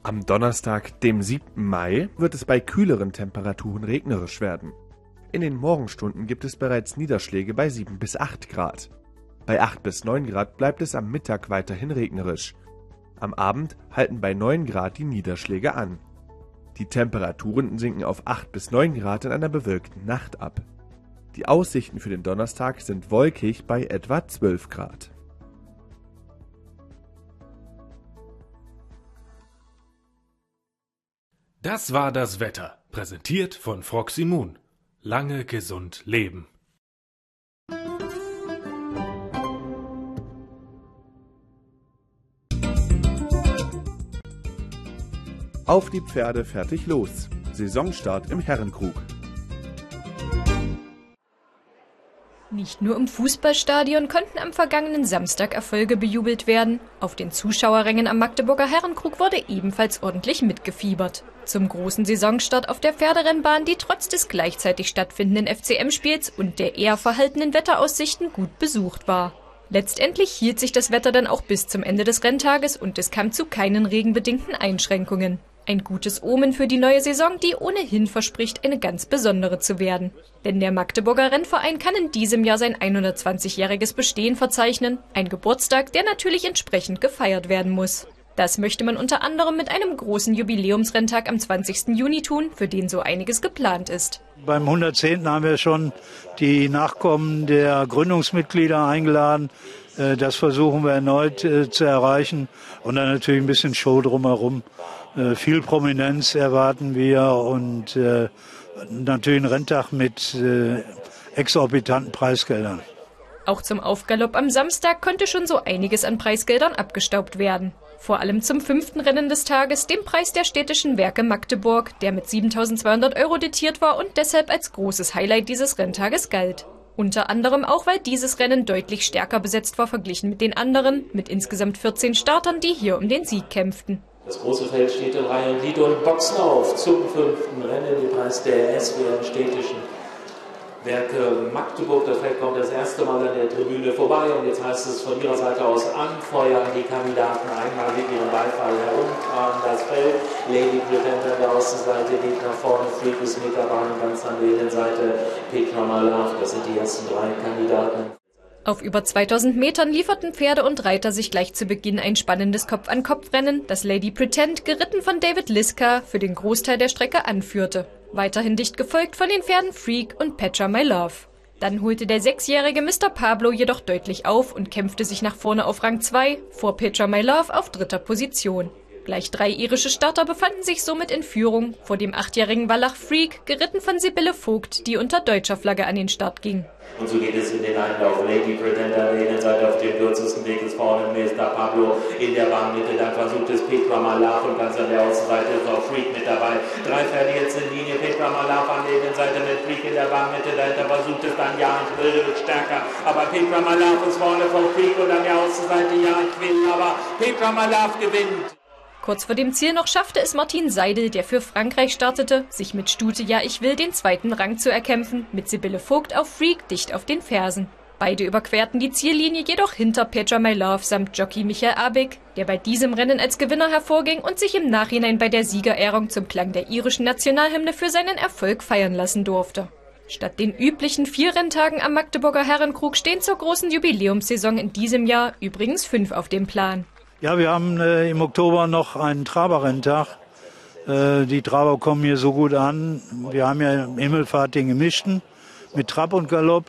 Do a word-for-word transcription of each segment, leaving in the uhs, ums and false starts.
Am Donnerstag, dem siebten Mai, wird es bei kühleren Temperaturen regnerisch werden. In den Morgenstunden gibt es bereits Niederschläge bei sieben bis acht Grad. Bei acht bis neun Grad bleibt es am Mittag weiterhin regnerisch. Am Abend halten bei neun Grad die Niederschläge an. Die Temperaturen sinken auf acht bis neun Grad in einer bewölkten Nacht ab. Die Aussichten für den Donnerstag sind wolkig bei etwa zwölf Grad. Das war das Wetter, präsentiert von Froximmun. Lange gesund leben. Auf die Pferde, fertig, los. Saisonstart im Herrenkrug. Nicht nur im Fußballstadion konnten am vergangenen Samstag Erfolge bejubelt werden. Auf den Zuschauerrängen am Magdeburger Herrenkrug wurde ebenfalls ordentlich mitgefiebert. Zum großen Saisonstart auf der Pferderennbahn, die trotz des gleichzeitig stattfindenden F C M-Spiels und der eher verhaltenen Wetteraussichten gut besucht war. Letztendlich hielt sich das Wetter dann auch bis zum Ende des Renntages und es kam zu keinen regenbedingten Einschränkungen. Ein gutes Omen für die neue Saison, die ohnehin verspricht, eine ganz besondere zu werden. Denn der Magdeburger Rennverein kann in diesem Jahr sein hundertzwanzigjähriges Bestehen verzeichnen. Ein Geburtstag, der natürlich entsprechend gefeiert werden muss. Das möchte man unter anderem mit einem großen Jubiläumsrenntag am zwanzigsten Juni tun, für den so einiges geplant ist. Beim hundertzehnten haben wir schon die Nachkommen der Gründungsmitglieder eingeladen. Das versuchen wir erneut zu erreichen. Und dann natürlich ein bisschen Show drumherum. Viel Prominenz erwarten wir und äh, natürlich einen Renntag mit äh, exorbitanten Preisgeldern. Auch zum Aufgalopp am Samstag konnte schon so einiges an Preisgeldern abgestaubt werden. Vor allem zum fünften Rennen des Tages, dem Preis der Städtischen Werke Magdeburg, der mit siebentausendzweihundert Euro dotiert war und deshalb als großes Highlight dieses Renntages galt. Unter anderem auch, weil dieses Rennen deutlich stärker besetzt war verglichen mit den anderen, mit insgesamt vierzehn Startern, die hier um den Sieg kämpften. Das große Feld steht in Reihe und Glied und Boxen auf zum fünften Rennen, den Preis der S W M Städtischen Werke Magdeburg. Das Feld kommt das erste Mal an der Tribüne vorbei und jetzt heißt es von ihrer Seite aus anfeuern, die Kandidaten einmal mit ihrem Beifall herumtragen das Feld. Lady Pretend an der Außenseite geht nach vorne, Freak ist mit dabei und ganz an der Innenseite Petra Malach. Das sind die ersten drei Kandidaten. Auf über zweitausend Metern lieferten Pferde und Reiter sich gleich zu Beginn ein spannendes Kopf-an-Kopf-Rennen, das Lady Pretend, geritten von David Liska, für den Großteil der Strecke anführte. Weiterhin dicht gefolgt von den Pferden Freak und Petra My Love. Dann holte der sechsjährige Mister Pablo jedoch deutlich auf und kämpfte sich nach vorne auf Rang zwei, vor Petra My Love auf dritter Position. Gleich drei irische Starter befanden sich somit in Führung, vor dem achtjährigen Wallach Freak, geritten von Sibylle Vogt, die unter deutscher Flagge an den Start ging. Und so geht es in den Einlauf. Lady Pretender an der Innenseite auf dem kürzesten Weg ist vorne Mister Pablo in der Bahnmitte. Dann versucht es Petra Malach und ganz an der Außenseite ist auch Freak mit dabei. Drei Pferde jetzt in Linie. Petra Malach an der Innenseite mit Freak in der Bahnmitte. Dahinter versucht es dann ja, ich will, wird stärker. Aber Petra Malach ist vorne von Freak und an der Außenseite ja, ich will. Aber Petra Malach gewinnt. Kurz vor dem Ziel noch schaffte es Martin Seidel, der für Frankreich startete, sich mit Stute Ja ich will den zweiten Rang zu erkämpfen, mit Sibylle Vogt auf Freak dicht auf den Fersen. Beide überquerten die Ziellinie jedoch hinter Petra My Love samt Jockey Michael Abig, der bei diesem Rennen als Gewinner hervorging und sich im Nachhinein bei der Siegerehrung zum Klang der irischen Nationalhymne für seinen Erfolg feiern lassen durfte. Statt den üblichen vier Renntagen am Magdeburger Herrenkrug stehen zur großen Jubiläumssaison in diesem Jahr übrigens fünf auf dem Plan. Ja, wir haben äh, im Oktober noch einen Traberrenntag. Äh, die Traber kommen hier so gut an. Wir haben ja im Himmelfahrt den gemischten mit Trab und Galopp.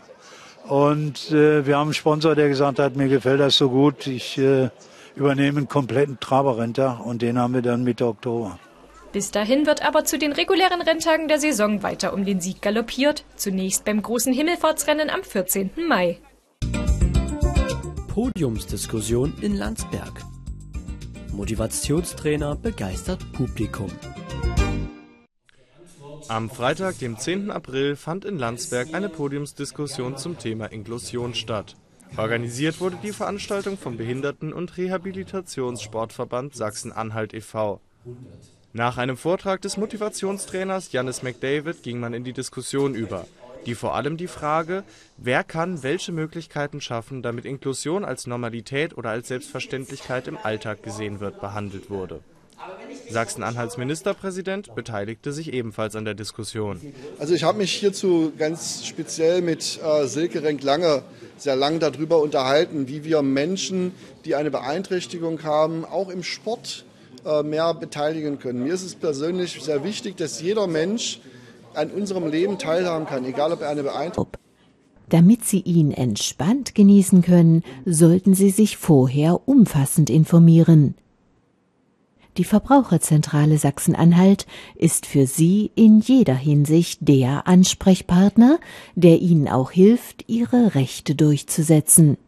Und äh, wir haben einen Sponsor, der gesagt hat, mir gefällt das so gut. Ich äh, übernehme einen kompletten Traberrenntag und den haben wir dann Mitte Oktober. Bis dahin wird aber zu den regulären Renntagen der Saison weiter um den Sieg galoppiert. Zunächst beim großen Himmelfahrtsrennen am vierzehnten Mai. Podiumsdiskussion in Landsberg. Motivationstrainer begeistert Publikum. Am Freitag, dem zehnten April, fand in Landsberg eine Podiumsdiskussion zum Thema Inklusion statt. Organisiert wurde die Veranstaltung vom Behinderten- und Rehabilitationssportverband Sachsen-Anhalt e V Nach einem Vortrag des Motivationstrainers Jannis McDavid ging man in die Diskussion über, die vor allem die Frage, wer kann welche Möglichkeiten schaffen, damit Inklusion als Normalität oder als Selbstverständlichkeit im Alltag gesehen wird, behandelt wurde. Sachsen-Anhalts Ministerpräsident beteiligte sich ebenfalls an der Diskussion. Also ich habe mich hierzu ganz speziell mit äh, Silke Renk-Lange sehr lange darüber unterhalten, wie wir Menschen, die eine Beeinträchtigung haben, auch im Sport äh, mehr beteiligen können. Mir ist es persönlich sehr wichtig, dass jeder Mensch an unserem Leben teilhaben kann, egal ob er eine Beeinträchtigung hat. Damit Sie ihn entspannt genießen können, sollten Sie sich vorher umfassend informieren. Die Verbraucherzentrale Sachsen-Anhalt ist für Sie in jeder Hinsicht der Ansprechpartner, der Ihnen auch hilft, Ihre Rechte durchzusetzen.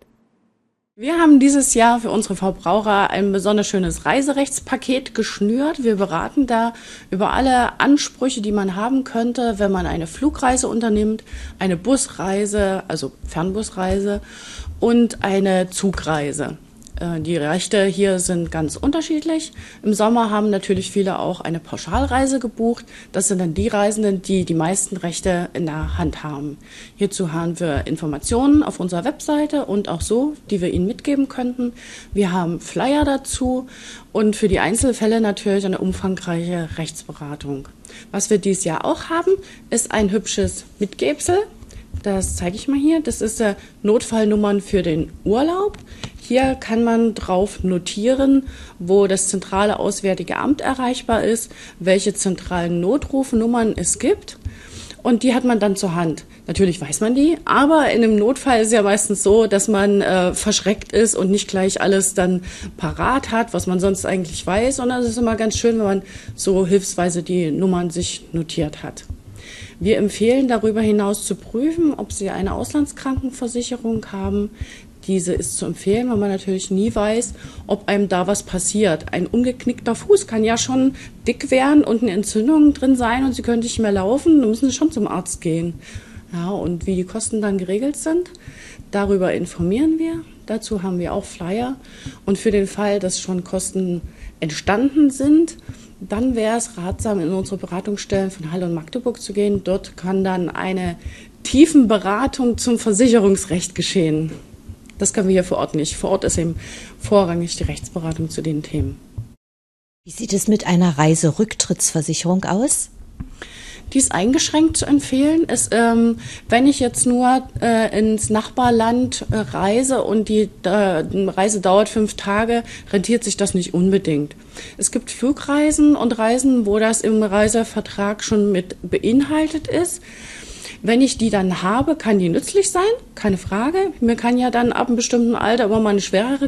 Wir haben dieses Jahr für unsere Verbraucher ein besonders schönes Reiserechtspaket geschnürt. Wir beraten da über alle Ansprüche, die man haben könnte, wenn man eine Flugreise unternimmt, eine Busreise, also Fernbusreise und eine Zugreise. Die Rechte hier sind ganz unterschiedlich. Im Sommer haben natürlich viele auch eine Pauschalreise gebucht. Das sind dann die Reisenden, die die meisten Rechte in der Hand haben. Hierzu haben wir Informationen auf unserer Webseite und auch so, die wir Ihnen mitgeben könnten. Wir haben Flyer dazu und für die Einzelfälle natürlich eine umfangreiche Rechtsberatung. Was wir dieses Jahr auch haben, ist ein hübsches Mitgebsel. Das zeige ich mal hier. Das ist der Notfallnummern für den Urlaub. Hier kann man drauf notieren, wo das zentrale Auswärtige Amt erreichbar ist, welche zentralen Notrufnummern es gibt. Und die hat man dann zur Hand. Natürlich weiß man die, aber in einem Notfall ist es ja meistens so, dass man äh, verschreckt ist und nicht gleich alles dann parat hat, was man sonst eigentlich weiß. Sondern es ist immer ganz schön, wenn man so hilfsweise die Nummern sich notiert hat. Wir empfehlen darüber hinaus zu prüfen, ob Sie eine Auslandskrankenversicherung haben. Diese ist zu empfehlen, weil man natürlich nie weiß, ob einem da was passiert. Ein umgeknickter Fuß kann ja schon dick werden und eine Entzündung drin sein und Sie können nicht mehr laufen, dann müssen Sie schon zum Arzt gehen. Ja, und wie die Kosten dann geregelt sind, darüber informieren wir. Dazu haben wir auch Flyer. Und für den Fall, dass schon Kosten entstanden sind, dann wäre es ratsam, in unsere Beratungsstellen von Halle und Magdeburg zu gehen. Dort kann dann eine Tiefenberatung zum Versicherungsrecht geschehen. Das können wir hier vor Ort nicht. Vor Ort ist eben vorrangig die Rechtsberatung zu den Themen. Wie sieht es mit einer Reiserücktrittsversicherung aus? Die ist eingeschränkt zu empfehlen. Ist, ähm, wenn ich jetzt nur äh, ins Nachbarland äh, reise und die äh, Reise dauert fünf Tage, rentiert sich das nicht unbedingt. Es gibt Flugreisen und Reisen, wo das im Reisevertrag schon mit beinhaltet ist. Wenn ich die dann habe, kann die nützlich sein, keine Frage. Mir kann ja dann ab einem bestimmten Alter immer mal eine schwerere